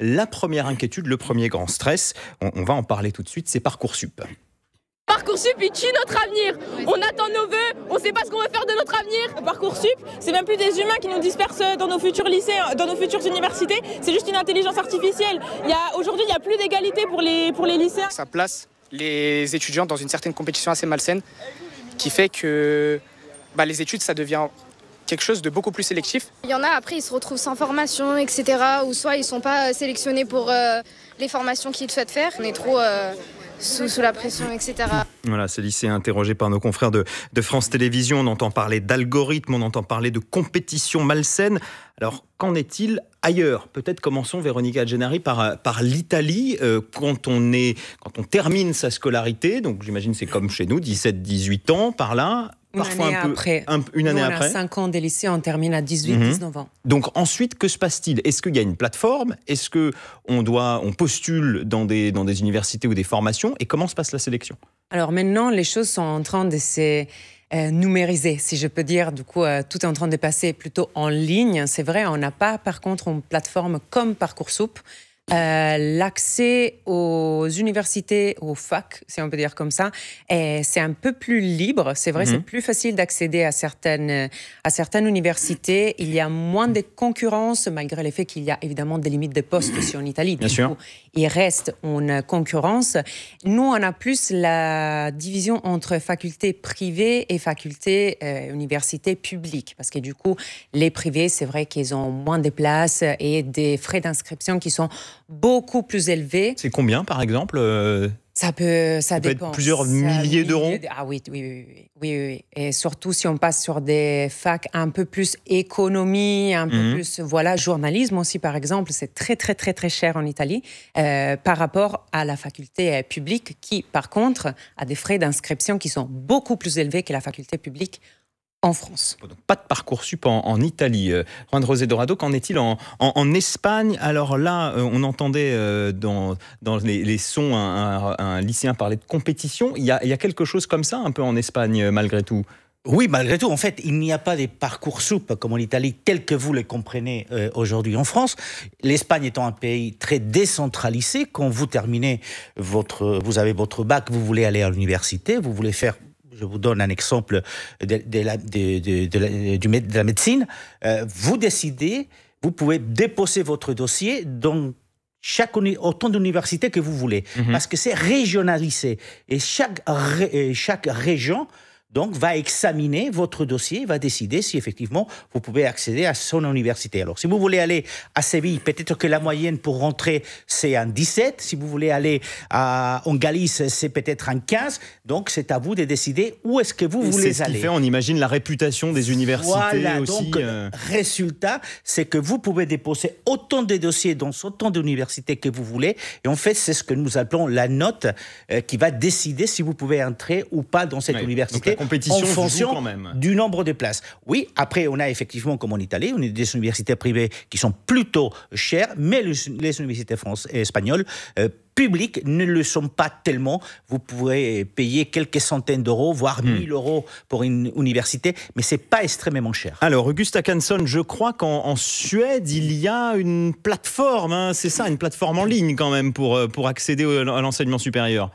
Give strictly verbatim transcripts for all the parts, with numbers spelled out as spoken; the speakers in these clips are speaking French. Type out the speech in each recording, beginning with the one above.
La première inquiétude, le premier grand stress, on, on va en parler tout de suite, c'est Parcoursup. Parcoursup, il tue notre avenir. On attend nos vœux, on ne sait pas ce qu'on veut faire de notre avenir. Parcoursup, c'est même plus des humains qui nous dispersent dans nos futurs lycées, dans nos futures universités. C'est juste une intelligence artificielle. Il y a, aujourd'hui, il n'y a plus d'égalité pour les, pour les lycéens. Ça place les étudiants dans une certaine compétition assez malsaine qui fait que bah, les études, ça devient quelque chose de beaucoup plus sélectif. Il y en a, après, ils se retrouvent sans formation, et cetera. Ou soit ils ne sont pas sélectionnés pour euh, les formations qu'ils souhaitent faire. On est trop... Euh, Sous, sous la pression, et cetera. Voilà, ces lycéens interrogés par nos confrères de, de France Télévisions. On entend parler d'algorithmes, on entend parler de compétition malsaine. Alors, qu'en est-il ailleurs ? Peut-être commençons, Véronica Gennari, par, par l'Italie. Euh, quand, on est, quand on termine sa scolarité, donc j'imagine c'est comme chez nous, dix-sept dix-huit ans, par là... Une Parfois année un peu, après. Un, une année Nous, on après. a cinq ans de lycée, on termine à dix-huit dix-neuf ans. Donc ensuite, que se passe-t-il ? Est-ce qu'il y a une plateforme ? Est-ce qu'on doit, on postule dans des, dans des universités ou des formations ? Et comment se passe la sélection ? Alors maintenant, les choses sont en train de se euh, numériser, si je peux dire. Du coup, euh, tout est en train de passer plutôt en ligne. C'est vrai, on n'a pas par contre une plateforme comme Parcoursup. Euh, l'accès aux universités, aux facs, si on peut dire comme ça, et c'est un peu plus libre. C'est vrai, mmh. c'est plus facile d'accéder à certaines, à certaines universités. Il y a moins de concurrence, malgré le fait qu'il y a évidemment des limites de postes aussi en Italie. Bien du sûr. coup, il reste une concurrence. Nous, on a plus la division entre facultés privées et facultés euh, universités publiques. Parce que du coup, les privés, c'est vrai qu'ils ont moins de places et des frais d'inscription qui sont beaucoup plus élevés. C'est combien, par exemple euh... Ça peut, ça, ça peut dépend. être plusieurs ça, milliers d'euros. De, ah oui, oui, oui, oui, oui, oui. Et surtout si on passe sur des facs un peu plus économie, un peu mmh. plus, voilà, journalisme aussi, par exemple, c'est très, très, très, très cher en Italie euh, par rapport à la faculté publique qui, par contre, a des frais d'inscription qui sont beaucoup plus élevés que la faculté publique en France. Donc, pas de Parcoursup en, en Italie. Euh, Juan José Dorado, qu'en est-il en, en, en Espagne ? Alors là, euh, on entendait euh, dans, dans les, les sons un, un, un lycéen parler de compétition. Il y, a, il y a quelque chose comme ça un peu en Espagne, malgré tout ? Oui, malgré tout, en fait, il n'y a pas de Parcoursup comme en Italie, tel que vous le comprenez euh, aujourd'hui en France. L'Espagne étant un pays très décentralisé, quand vous terminez votre, vous avez votre bac, vous voulez aller à l'université, vous voulez faire... Je vous donne un exemple de, de, la, de, de, de, la, de la médecine. Euh, vous décidez, vous pouvez déposer votre dossier dans chaque, autant d'universités que vous voulez, mm-hmm. parce que c'est régionalisé. Et chaque, chaque région donc, va examiner votre dossier, va décider si effectivement vous pouvez accéder à son université. Alors, si vous voulez aller à Séville, peut-être que la moyenne pour rentrer, c'est un dix-sept. Si vous voulez aller à, en Galice, c'est peut-être un quinze. Donc, c'est à vous de décider où est-ce que vous Et voulez c'est ce aller. Qui fait, on imagine, la réputation des universités voilà, aussi. Donc, euh... résultat, c'est que vous pouvez déposer autant de dossiers dans autant d'universités que vous voulez. Et en fait, c'est ce que nous appelons la note euh, qui va décider si vous pouvez entrer ou pas dans cette oui. université. Compétition en fonction quand même. du nombre de places. Oui, après, on a effectivement, comme en Italie, on a des universités privées qui sont plutôt chères, mais les, les universités françaises et espagnoles euh, publiques ne le sont pas tellement. Vous pourrez payer quelques centaines d'euros, voire mmh. mille euros pour une université, mais ce n'est pas extrêmement cher. Alors, Augusta Canson, je crois qu'en en Suède, il y a une plateforme, hein, c'est ça, une plateforme en ligne quand même pour, pour accéder à l'enseignement supérieur.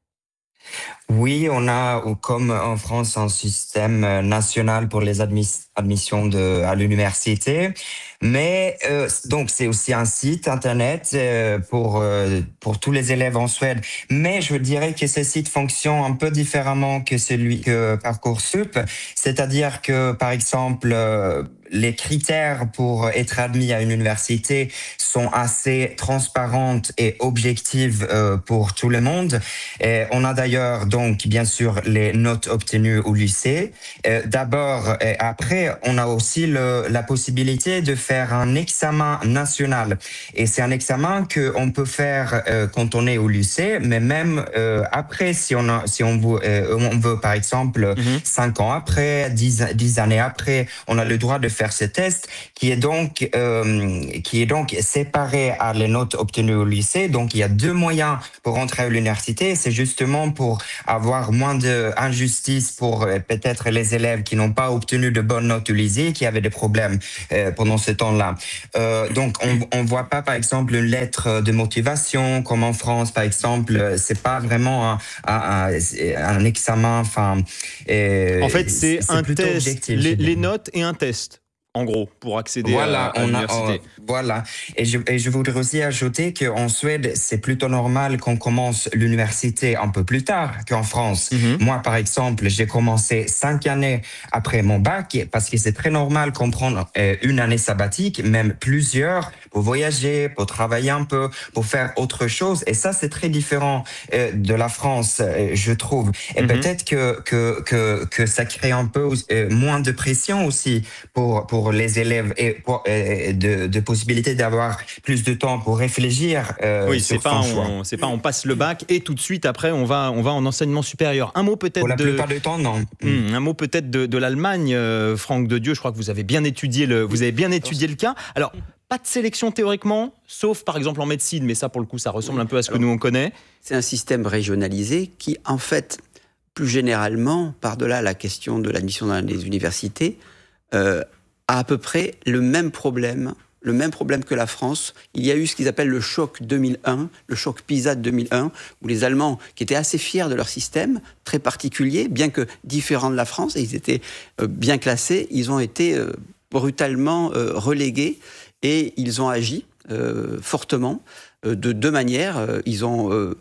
Oui, on a, comme en France, un système national pour les admis- admissions de, à l'université. Mais euh, donc, c'est aussi un site Internet euh, pour, euh, pour tous les élèves en Suède. Mais je dirais que ce site fonctionne un peu différemment que celui que Parcoursup. C'est-à-dire que, par exemple, euh, les critères pour être admis à une université sont assez transparentes et objectives euh, pour tout le monde. Et on a d'ailleurs donc bien sûr les notes obtenues au lycée. Euh, d'abord et après, on a aussi le, la possibilité de faire un examen national. Et c'est un examen que on peut faire euh, quand on est au lycée, mais même euh, après, si on a, si on veut, euh, on veut par exemple mm-hmm. cinq ans après, dix, dix années après, on a le droit de faire faire ce test qui est donc euh, qui est donc séparé à les notes obtenues au lycée. Donc il y a deux moyens pour entrer à l'université. C'est justement pour avoir moins d'injustice pour euh, peut-être les élèves qui n'ont pas obtenu de bonnes notes au lycée, qui avaient des problèmes euh, pendant ce temps-là. Euh, donc on on voit pas par exemple une lettre de motivation comme en France par exemple. C'est pas vraiment un, un, un examen. Enfin, en fait c'est, c'est un test, objectif, les, les notes et un test. En gros, pour accéder voilà, à, à l'université. On, voilà. Et je, et je voudrais aussi ajouter qu'en Suède, c'est plutôt normal qu'on commence l'université un peu plus tard qu'en France. Mm-hmm. Moi, par exemple, j'ai commencé cinq années après mon bac parce que c'est très normal qu'on prenne euh, une année sabbatique, même plusieurs, pour voyager, pour travailler un peu, pour faire autre chose. Et ça, c'est très différent euh, de la France, euh, je trouve. Et mm-hmm. peut-être que, que, que, que ça crée un peu euh, moins de pression aussi pour, pour les élèves et, pour, et de, de possibilités d'avoir plus de temps pour réfléchir. Euh, oui, sur c'est pas on, c'est pas on passe le bac et tout de suite après on va on va en enseignement supérieur. Un mot peut-être pour la de plupart du temps non. Hum, un mot peut-être de, de l'Allemagne, euh, Franck de Dieu. Je crois que vous avez bien étudié le vous avez bien étudié le cas. Alors pas de sélection théoriquement, sauf par exemple en médecine, mais ça pour le coup ça ressemble un peu à ce que nous on connaît. C'est un système régionalisé qui en fait plus généralement par-delà la question de l'admission dans les universités. Euh, a à peu près le même problème, le même problème que la France. Il y a eu ce qu'ils appellent le choc deux mille un, le choc PISA de deux mille un, où les Allemands, qui étaient assez fiers de leur système, très particulier, bien que différent de la France, et ils étaient euh, bien classés, ils ont été euh, brutalement euh, relégués, et ils ont agi euh, fortement, euh, de deux manières. Euh, ils ont euh,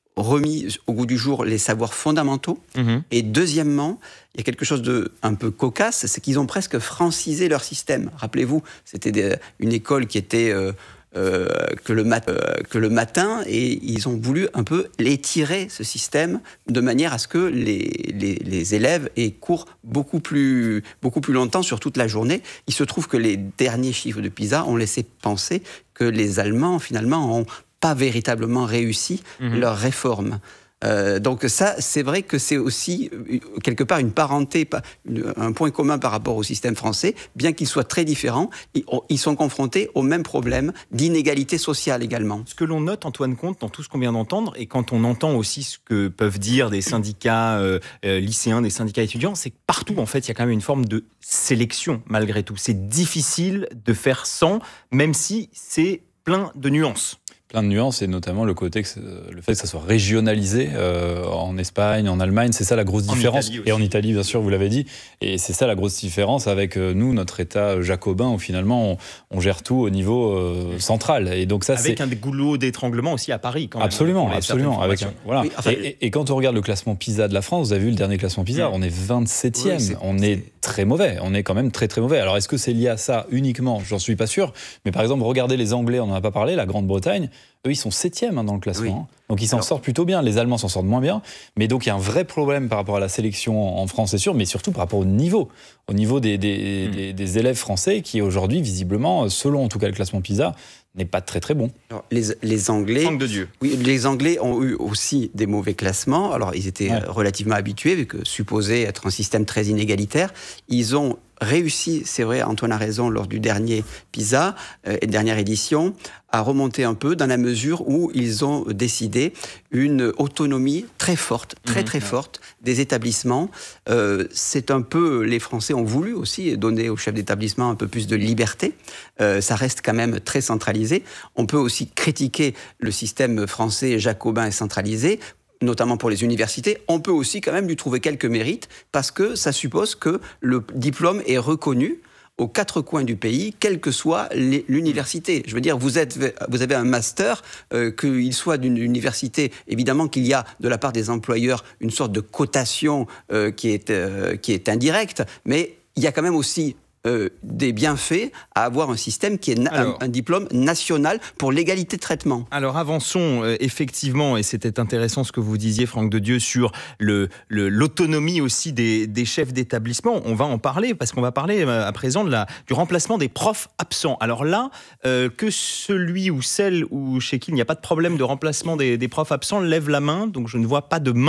remis au goût du jour les savoirs fondamentaux, mmh. et deuxièmement, il y a quelque chose de un peu cocasse, c'est qu'ils ont presque francisé leur système. Rappelez-vous, c'était des, une école qui était euh, euh, que, le mat, euh, que le matin, et ils ont voulu un peu l'étirer, ce système, de manière à ce que les, les, les élèves aient cours beaucoup plus, beaucoup plus longtemps sur toute la journée. Il se trouve que les derniers chiffres de PISA ont laissé penser que les Allemands, finalement, ont pas véritablement réussi mmh. leur réforme. Euh, donc ça, c'est vrai que c'est aussi quelque part une parenté, un point commun par rapport au système français, bien qu'ils soient très différents, ils sont confrontés au même problème d'inégalité sociale également. Ce que l'on note, Antoine Comte, dans tout ce qu'on vient d'entendre, et quand on entend aussi ce que peuvent dire des syndicats euh, lycéens, des syndicats étudiants, c'est que partout, en fait, il y a quand même une forme de sélection, malgré tout. C'est difficile de faire sans, même si c'est plein de nuances. Plein de nuances, et notamment le côté que le fait que ça soit régionalisé euh, en Espagne, en Allemagne, c'est ça la grosse différence. Et en Italie, bien sûr, vous l'avez dit. Et c'est ça la grosse différence avec euh, nous, notre État jacobin, où finalement on, on gère tout au niveau euh, central. Et donc ça, avec c'est... un goulot d'étranglement aussi à Paris, quand même. Absolument, absolument. Avec un, voilà. Oui, enfin, et, et, et quand on regarde le classement PISA de la France, vous avez vu le dernier classement PISA, mmh. on est vingt-septième. Oui, c'est, on est, est très mauvais. On est quand même très très mauvais. Alors est-ce que c'est lié à ça uniquement ? J'en suis pas sûr. Mais par exemple, regardez les Anglais, on n'en a pas parlé, la Grande-Bretagne. Eux, ils sont septième hein, dans le classement. Oui. Donc, ils s'en Alors... sortent plutôt bien. Les Allemands s'en sortent moins bien. Mais donc, il y a un vrai problème par rapport à la sélection en France, c'est sûr, mais surtout par rapport au niveau. Au niveau des, des, mmh. des, des élèves français qui, aujourd'hui, visiblement, selon en tout cas le classement PISA, n'est pas très très bon. Alors, les, les Anglais... Manque de Dieu. Oui, les Anglais ont eu aussi des mauvais classements. Alors, ils étaient ouais. relativement habitués, vu que supposé être un système très inégalitaire. Ils ont réussi, c'est vrai, Antoine a raison, lors du dernier PISA, euh, et dernière édition, à remonter un peu dans la mesure où ils ont décidé une autonomie très forte, très mmh, très ouais. forte des établissements. Euh, c'est un peu, les Français ont voulu aussi donner aux chefs d'établissement un peu plus de liberté. Euh, ça reste quand même très centralisé. On peut aussi critiquer le système français jacobin et centralisé, notamment pour les universités. On peut aussi quand même lui trouver quelques mérites parce que ça suppose que le diplôme est reconnu aux quatre coins du pays, quelle que soit les, l'université. Je veux dire, vous, êtes, vous avez un master, euh, qu'il soit d'une université, évidemment qu'il y a de la part des employeurs une sorte de cotation euh, qui est, euh, qui est indirecte, mais il y a quand même aussi Euh, des bienfaits à avoir un système qui est na- alors, un, un diplôme national pour l'égalité de traitement. Alors avançons euh, effectivement, et c'était intéressant ce que vous disiez, Franck de Dieu, sur le, le, l'autonomie aussi des, des chefs d'établissement. On va en parler, parce qu'on va parler euh, à présent de la, du remplacement des profs absents. Alors là, euh, que celui ou celle ou chez qui il n'y a pas de problème de remplacement des, des profs absents lève la main, donc je ne vois pas de main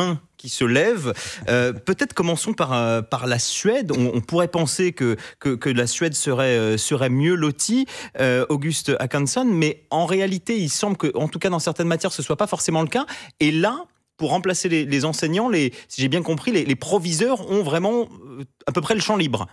qui se lève. Euh, peut-être commençons par, euh, par la Suède. On, on pourrait penser que, que, que la Suède serait, euh, serait mieux lotie, euh, Auguste Håkansson, mais en réalité, il semble que, en tout cas dans certaines matières, ce ne soit pas forcément le cas. Et là, pour remplacer les, les enseignants, les, si j'ai bien compris, les, les proviseurs ont vraiment euh, à peu près le champ libre.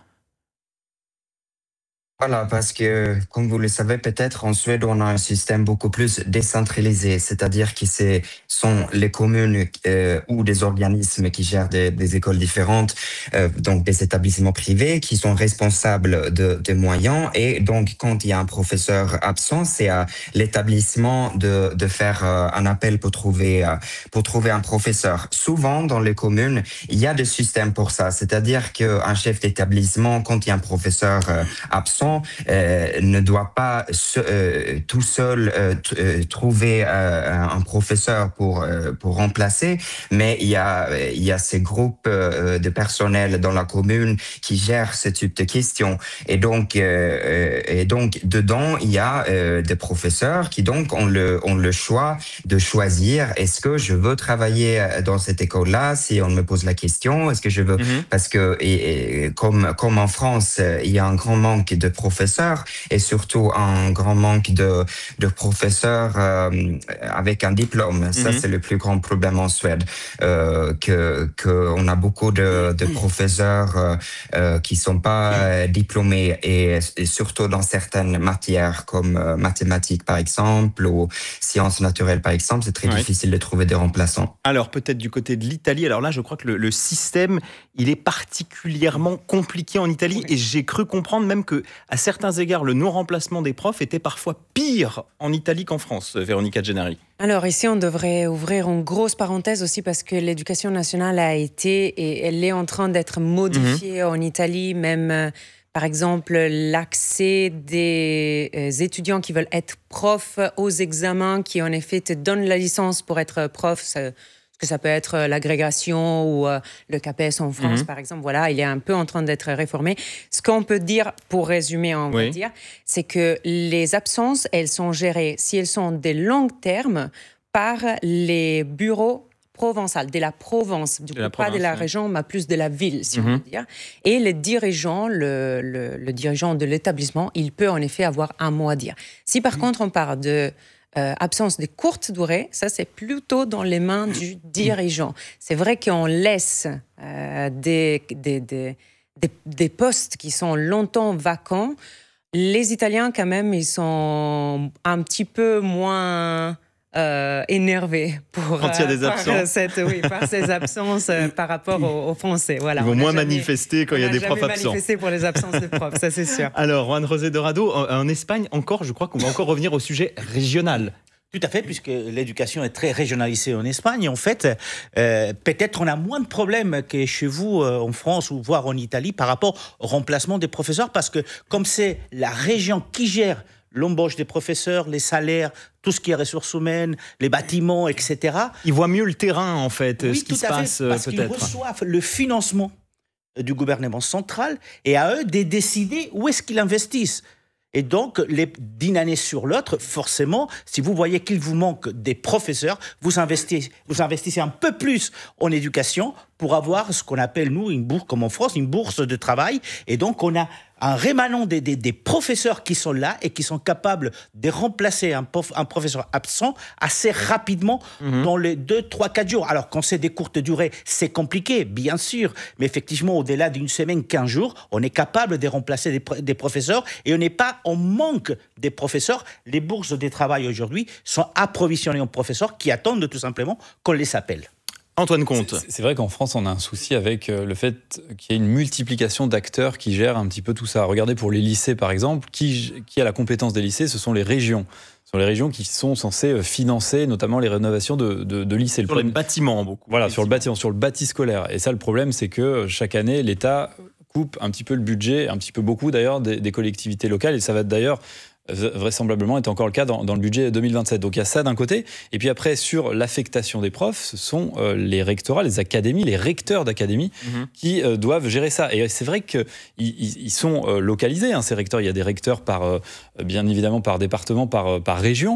Voilà, parce que, comme vous le savez peut-être, en Suède, on a un système beaucoup plus décentralisé, c'est-à-dire que ce sont les communes euh, ou des organismes qui gèrent des, des écoles différentes, euh, donc des établissements privés, qui sont responsables de, de moyens. Et donc, quand il y a un professeur absent, c'est à l'établissement de, de faire euh, un appel pour trouver, euh, pour trouver un professeur. Souvent, dans les communes, il y a des systèmes pour ça, c'est-à-dire qu'un chef d'établissement, quand il y a un professeur euh, absent, Euh, ne doit pas se, euh, tout seul euh, t- euh, trouver euh, un professeur pour euh, pour remplacer, mais il y a il y a ces groupes euh, de personnel dans la commune qui gèrent ce type de questions, et donc euh, et donc dedans il y a euh, des professeurs qui donc ont le ont le choix de choisir, est-ce que je veux travailler dans cette école-là, si on me pose la question, est-ce que je veux, mm-hmm. parce que et, et, comme comme en France il y a un grand manque de professeurs et surtout un grand manque de, de professeurs euh, avec un diplôme. Mm-hmm. Ça, c'est le plus grand problème en Suède. Euh, que, que on a beaucoup de, de professeurs euh, euh, qui sont pas euh, diplômés et, et surtout dans certaines matières comme euh, mathématiques, par exemple, ou sciences naturelles, par exemple, c'est très oui. difficile de trouver des remplaçants. Alors, peut-être du côté de l'Italie. Alors là, je crois que le, le système, il est particulièrement compliqué en Italie, et j'ai cru comprendre même que à certains égards, le non-remplacement des profs était parfois pire en Italie qu'en France, Véronica Gennari. Alors ici, on devrait ouvrir une grosse parenthèse aussi parce que l'éducation nationale a été et elle est en train d'être modifiée mmh. en Italie, même euh, par exemple l'accès des euh, étudiants qui veulent être profs aux examens, qui en effet te donnent la licence pour être prof. Ça, que ça peut être l'agrégation ou euh, le C A P E S en France, mmh. par exemple. Voilà, il est un peu en train d'être réformé. Ce qu'on peut dire, pour résumer, on oui. va dire, c'est que les absences, elles sont gérées, si elles sont des longs termes, par les bureaux provençaux, de la Provence, du coup, pas province, de la oui. région, mais plus de la ville, si mmh. on veut dire. Et le dirigeant, le, le, le dirigeant de l'établissement, il peut en effet avoir un mot à dire. Si par mmh. contre, on parle de Euh, absence de courte durée, ça c'est plutôt dans les mains du dirigeant. C'est vrai qu'on laisse euh, des, des, des, des, des postes qui sont longtemps vacants. Les Italiens, quand même, ils sont un petit peu moins euh, énervés pour, quand il y a des absences. Par, cette, oui, par ces absences euh, par rapport aux, aux Français. Voilà, ils vont moins jamais, manifester quand il y a des profs absents. On n'a jamais manifesté pour les absences de profs, ça c'est sûr. Alors, Juan José Dorado, en, en Espagne, encore, je crois qu'on va encore revenir au sujet régional. Tout à fait, puisque l'éducation est très régionalisée en Espagne. En fait, euh, peut-être on a moins de problèmes que chez vous euh, en France ou voire en Italie par rapport au remplacement des professeurs, parce que comme c'est la région qui gère l'embauche des professeurs, les salaires, tout ce qui est ressources humaines, les bâtiments, et cetera. Ils voient mieux le terrain, en fait, oui, ce qui se passe fait, parce peut-être. Parce qu'ils reçoivent le financement du gouvernement central et à eux de décider où est-ce qu'ils investissent. Et donc, les, d'une année sur l'autre, forcément, si vous voyez qu'il vous manque des professeurs, vous investissez, vous investissez un peu plus en éducation pour avoir ce qu'on appelle, nous, une bourse, comme en France, une bourse de travail. Et donc, on a un rémanent des, des, des professeurs qui sont là et qui sont capables de remplacer un, prof, un professeur absent assez rapidement mmh. dans les deux, trois, quatre jours. Alors, quand c'est des courtes durées, c'est compliqué, bien sûr. Mais effectivement, au-delà d'une semaine, quinze jours, on est capable de remplacer des, des professeurs et on n'est pas en manque des professeurs. Les bourses de travail aujourd'hui sont approvisionnées en professeurs qui attendent tout simplement qu'on les appelle. Antoine Comte. C'est, c'est vrai qu'en France, on a un souci avec le fait qu'il y ait une multiplication d'acteurs qui gèrent un petit peu tout ça. Regardez pour les lycées, par exemple, qui, qui a la compétence des lycées, ce sont les régions. Ce sont les régions qui sont censées financer notamment les rénovations de, de, de lycées. Sur le les bâtiments, beaucoup. Voilà, sur le bâtiment, sur le bâti scolaire. Et ça, le problème, c'est que chaque année, l'État coupe un petit peu le budget, un petit peu beaucoup d'ailleurs, des, des collectivités locales. Et ça va d'ailleurs vraisemblablement est encore le cas dans, dans le budget deux mille vingt-sept. Donc il y a ça d'un côté. Et puis après, sur l'affectation des profs, ce sont euh, les rectorats, les académies, les recteurs d'académies mmh. qui euh, doivent gérer ça. Et c'est vrai qu'ils ils sont euh, localisés, hein, ces recteurs. Il y a des recteurs, par, euh, bien évidemment, par département, par, par région.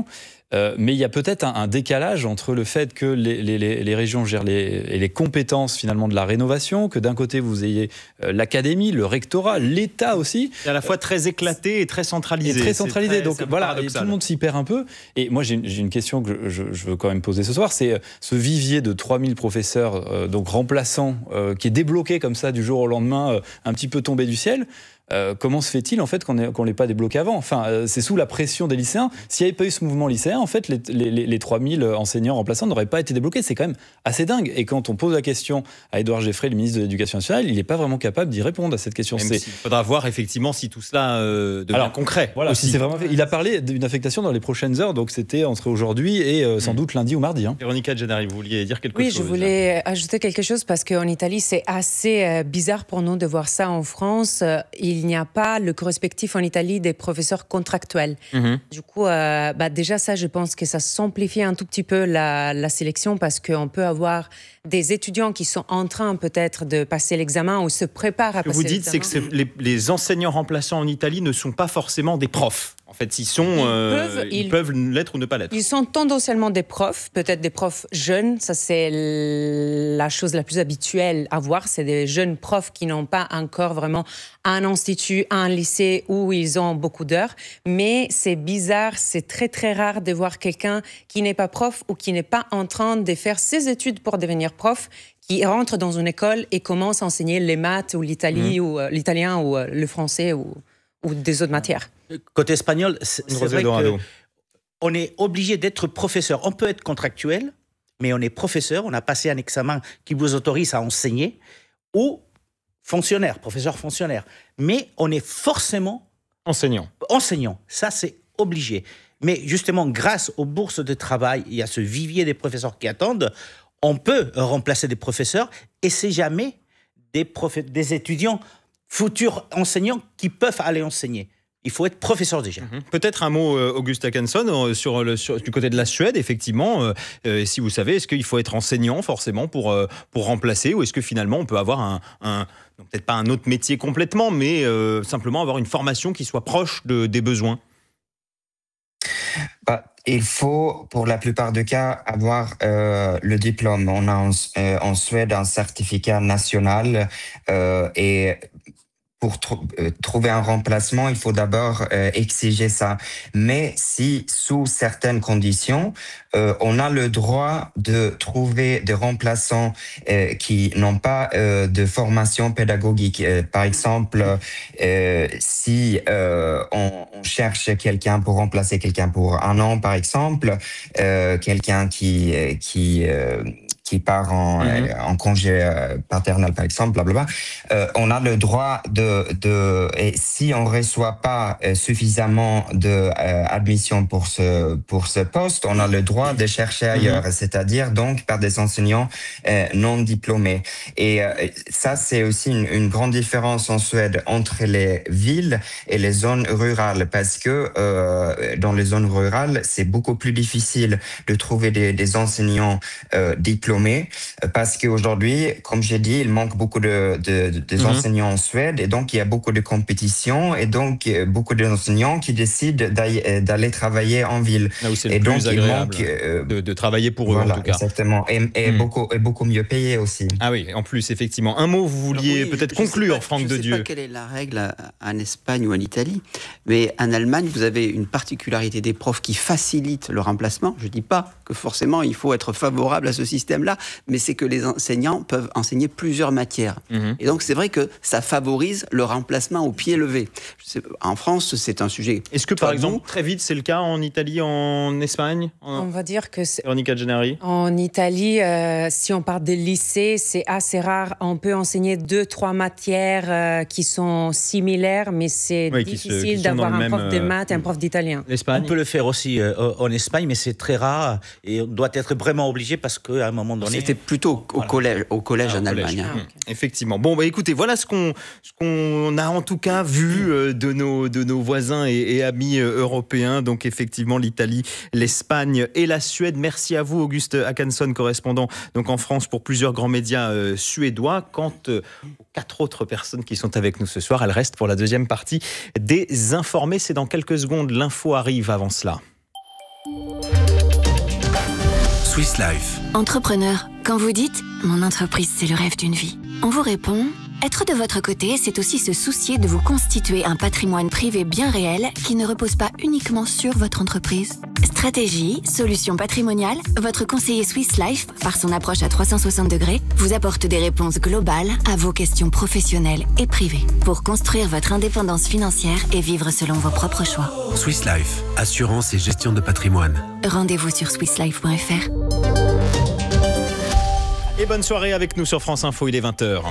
Euh, mais il y a peut-être un, un décalage entre le fait que les, les, les régions gèrent les, les compétences finalement de la rénovation, que d'un côté vous ayez euh, l'académie, le rectorat, l'État aussi. C'est à la fois très éclaté et très centralisé. Et très centralisé, très, donc voilà, et tout le monde s'y perd un peu. Et moi j'ai une, j'ai une question que je, je veux quand même poser ce soir, c'est ce vivier de trois mille professeurs euh, donc remplaçants euh, qui est débloqué comme ça du jour au lendemain, euh, un petit peu tombé du ciel. Euh, comment se fait-il en fait qu'on ne l'ait pas débloqué avant ? Enfin, euh, c'est sous la pression des lycéens. S'il n'y avait pas eu ce mouvement lycéen, en fait, les, les, les trois mille enseignants remplaçants n'auraient pas été débloqués. C'est quand même assez dingue. Et quand on pose la question à Édouard Geffray, le ministre de l'Éducation nationale, il n'est pas vraiment capable d'y répondre à cette question. Il faudra voir effectivement si tout cela euh, devient Alors, concret. Voilà, si c'est vraiment... Il a parlé d'une affectation dans les prochaines heures, donc c'était entre aujourd'hui et euh, sans mmh. doute lundi ou mardi. Hein. Véronica Gennari, vous vouliez dire quelque oui, chose ? Oui, je voulais ajouter quelque chose parce qu'en Italie, c'est assez euh, bizarre pour nous de voir ça en France. Euh, il n'y a pas le correspectif en Italie des professeurs contractuels. Mmh. Du coup, euh, bah déjà ça, je pense que ça simplifie un tout petit peu la, la sélection parce qu'on peut avoir des étudiants qui sont en train peut-être de passer l'examen ou se préparent à passer l'examen. Ce que vous dites, c'est que les, les enseignants remplaçants en Italie ne sont pas forcément des profs. En fait, ils, sont, ils, euh, peuvent, ils, ils peuvent l'être ou ne pas l'être. Ils sont tendanciellement des profs, peut-être des profs jeunes. Ça, c'est la chose la plus habituelle à voir. C'est des jeunes profs qui n'ont pas encore vraiment un institut, un lycée où ils ont beaucoup d'heures. Mais c'est bizarre, c'est très très rare de voir quelqu'un qui n'est pas prof ou qui n'est pas en train de faire ses études pour devenir prof, qui rentre dans une école et commence à enseigner les maths ou l'Italie, mmh. ou euh, l'italien ou euh, le français ou, ou des autres matières. Côté espagnol, c'est, c'est vrai qu'on est obligé d'être professeur. On peut être contractuel, mais on est professeur, on a passé un examen qui vous autorise à enseigner, ou fonctionnaire, professeur fonctionnaire. Mais on est forcément enseignant. Enseignant, ça c'est obligé. Mais justement, grâce aux bourses de travail, il y a ce vivier des professeurs qui attendent, on peut remplacer des professeurs et c'est jamais des, prof... des étudiants futurs enseignants qui peuvent aller enseigner. Il faut être professeur déjà. Mmh. Peut-être un mot, euh, Auguste Akanson, euh, sur le, sur, du côté de la Suède, effectivement. Euh, euh, si vous savez, est-ce qu'il faut être enseignant forcément pour, euh, pour remplacer, ou est-ce que finalement on peut avoir un, un non, peut-être pas un autre métier complètement, mais euh, simplement avoir une formation qui soit proche de, des besoins ? Bah, il faut, pour la plupart des cas, avoir euh, le diplôme. On a en, euh, en Suède un certificat national euh, et pour tr- euh, trouver un remplacement, il faut d'abord euh, exiger ça. Mais si, sous certaines conditions, euh, on a le droit de trouver des remplaçants euh, qui n'ont pas euh, de formation pédagogique. Euh, par exemple, euh, si euh, on, on cherche quelqu'un pour remplacer quelqu'un pour un an, par exemple, euh, quelqu'un qui qui euh, qui part en, mmh. euh, en congé euh, paternel, par exemple, blablabla, euh, on a le droit de, de et si on reçoit pas euh, suffisamment de euh, admission pour ce pour ce poste, on a le droit de chercher ailleurs, mmh. c'est-à-dire donc par des enseignants euh, non diplômés. Et euh, ça, c'est aussi une, une grande différence en Suède entre les villes et les zones rurales, parce que euh, dans les zones rurales, c'est beaucoup plus difficile de trouver des, des enseignants euh, diplômés. Parce qu'aujourd'hui, comme j'ai dit, il manque beaucoup de, de, de, de mmh. enseignants en Suède et donc il y a beaucoup de compétition et donc beaucoup d'enseignants qui décident d'aller, d'aller travailler en ville. Là où c'est et le donc plus agréable il manque euh, de, de travailler pour eux, voilà, en tout cas. Exactement, et, et, mmh. beaucoup, et beaucoup mieux payé aussi. Ah oui, en plus, effectivement. Un mot, vous vouliez oui, peut-être conclure, Franck de Dieu. Je ne sais pas quelle est la règle en Espagne ou en Italie, mais en Allemagne, vous avez une particularité des profs qui facilitent le remplacement. Je ne dis pas que forcément il faut être favorable à ce système-là, mais c'est que les enseignants peuvent enseigner plusieurs matières. Mmh. Et donc, c'est vrai que ça favorise le remplacement au pied levé. Je sais, en France, c'est un sujet... Est-ce que, par exemple, très vite, c'est le cas en Italie, en Espagne en... On va dire que... C'est... Véronica Gennari. En Italie, euh, si on parle des lycées, c'est assez rare. On peut enseigner deux, trois matières euh, qui sont similaires, mais c'est oui, difficile qui se, qui d'avoir un même, prof de maths et un prof d'italien. L'Espagne. On peut le faire aussi euh, en Espagne, mais c'est très rare et on doit être vraiment obligé parce qu'à un moment donné... C'était plutôt au voilà. collège, au collège ah, en collège. Allemagne. Ah, okay. Effectivement. Bon, bah écoutez, voilà ce qu'on, ce qu'on a en tout cas vu euh, de, nos, de nos voisins et, et amis euh, européens. Donc effectivement, l'Italie, l'Espagne et la Suède. Merci à vous, Auguste Akanson, correspondant donc en France pour plusieurs grands médias euh, suédois. Quant euh, aux quatre autres personnes qui sont avec nous ce soir, elles restent pour la deuxième partie des Informés. C'est dans quelques secondes. L'info arrive avant cela. Swiss Life. Entrepreneur, quand vous dites « mon entreprise, c'est le rêve d'une vie », on vous répond « être de votre côté, c'est aussi se soucier de vous constituer un patrimoine privé bien réel qui ne repose pas uniquement sur votre entreprise ». Stratégie, solutions patrimoniales, votre conseiller Swiss Life, par son approche à trois cent soixante degrés, vous apporte des réponses globales à vos questions professionnelles et privées pour construire votre indépendance financière et vivre selon vos propres choix. Swiss Life, assurance et gestion de patrimoine. Rendez-vous sur swiss life point f r. Et bonne soirée avec nous sur France Info, il est vingt heures.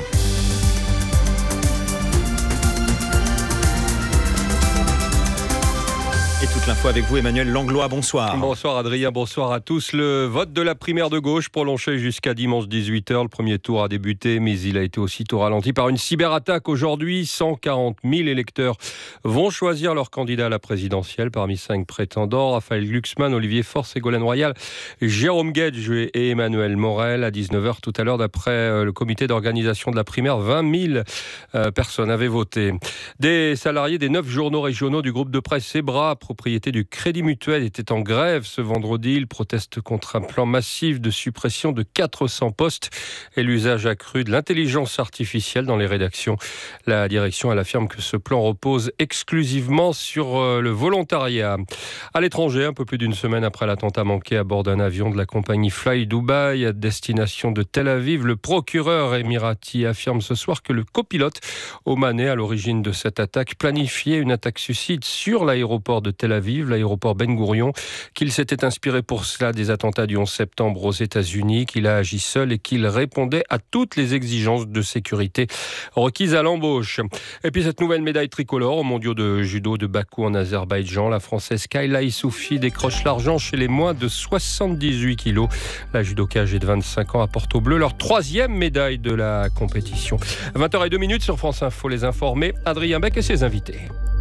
Et toute l'info avec vous, Emmanuel Langlois, bonsoir. Bonsoir Adrien, bonsoir à tous. Le vote de la primaire de gauche prolongé jusqu'à dimanche dix-huit heures. Le premier tour a débuté, mais il a été aussitôt ralenti par une cyberattaque. Aujourd'hui, cent quarante mille électeurs vont choisir leur candidat à la présidentielle. Parmi cinq prétendants, Raphaël Glucksmann, Olivier Faure, Ségolène Royal, Jérôme Guedj et Emmanuel Morel. À dix-neuf heures tout à l'heure, d'après le comité d'organisation de la primaire, vingt mille personnes avaient voté. Des salariés des neuf journaux régionaux du groupe de presse Sebra, propriété du Crédit Mutuel, était en grève ce vendredi. Il proteste contre un plan massif de suppression de quatre cents postes et l'usage accru de l'intelligence artificielle dans les rédactions. La direction, elle affirme que ce plan repose exclusivement sur le volontariat. À l'étranger, un peu plus d'une semaine après l'attentat manqué à bord d'un avion de la compagnie Fly Dubai à destination de Tel Aviv, le procureur émirati affirme ce soir que le copilote omanais à l'origine de cette attaque planifiait une attaque suicide sur l'aéroport de Tel Aviv, l'aéroport Ben Gourion, qu'il s'était inspiré pour cela des attentats du onze septembre aux États-Unis, qu'il a agi seul et qu'il répondait à toutes les exigences de sécurité requises à l'embauche. Et puis cette nouvelle médaille tricolore aux mondiaux de judo de Bakou en Azerbaïdjan, la Française Kayla Issoufi décroche l'argent chez les moins de soixante-dix-huit kilos. La judoka âgée de vingt-cinq ans apporte au bleu leur troisième médaille de la compétition. vingt heures zéro deux sur France Info, les informés, Adrien Beck et ses invités.